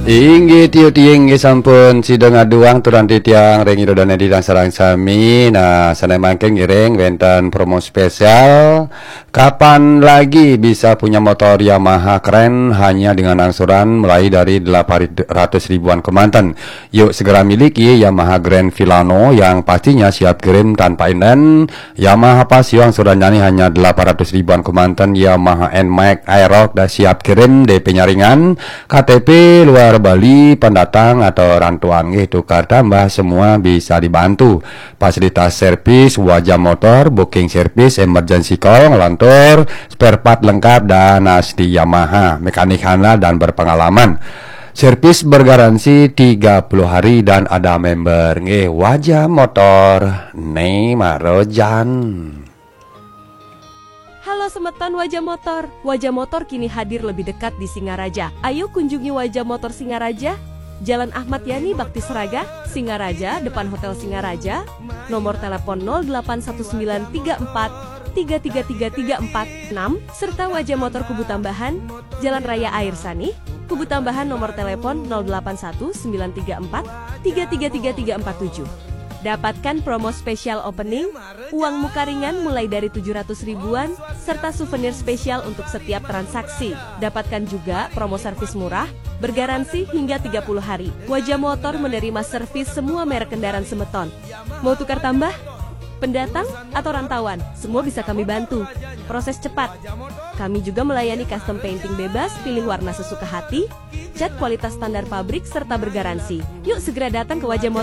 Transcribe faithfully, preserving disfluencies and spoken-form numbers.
Inggih tiu tiing nggih sampun sidang aduang turun titiang ring idodana di sarang sami. Nah, sana mangke ngiring wenten promo spesial. Kapan lagi bisa punya motor Yamaha keren hanya dengan angsuran mulai dari delapan ratus ribuan Kemanten. Yuk segera miliki Yamaha Grand Villano yang pastinya siap kirim tanpa inden. Yamaha Pasio angsurannya hanya delapan ratus ribuan Kemanten. Yamaha N-Max Aerox dah siap kirim D P-nya ringan. K T P luar Bali, pendatang atau rantuan gitu, tukar tambah semua bisa dibantu. Fasilitas servis wajah motor, booking servis, emergency call, ngelantur, spare part lengkap dan asli Yamaha, mekanik handal dan berpengalaman. Servis bergaransi tiga puluh hari dan ada member nge wajah motor Neymar Rojan. Halo Semeton Wajah Motor. Wajah Motor kini hadir lebih dekat di Singaraja. Ayo kunjungi Wajah Motor Singaraja, Jalan Ahmad Yani Bakti Seraga, Singaraja, depan Hotel Singaraja. Nomor telepon nol delapan satu sembilan tiga empat tiga tiga tiga tiga empat enam serta Wajah Motor Kubu Tambahan, Jalan Raya Air Sani, Kubu Tambahan nomor telepon nol delapan satu sembilan tiga empat tiga tiga tiga tiga empat tujuh. Dapatkan promo spesial opening, uang muka ringan mulai dari tujuh ratus ribuan, serta souvenir spesial untuk setiap transaksi. Dapatkan juga promo servis murah, bergaransi hingga tiga puluh hari. Wajah Motor menerima servis semua merek kendaraan Semeton. Mau tukar tambah? Pendatang atau rantauan, semua bisa kami bantu. Proses cepat. Kami juga melayani custom painting bebas, pilih warna sesuka hati, cat kualitas standar pabrik, serta bergaransi. Yuk segera datang ke Wajah Motor.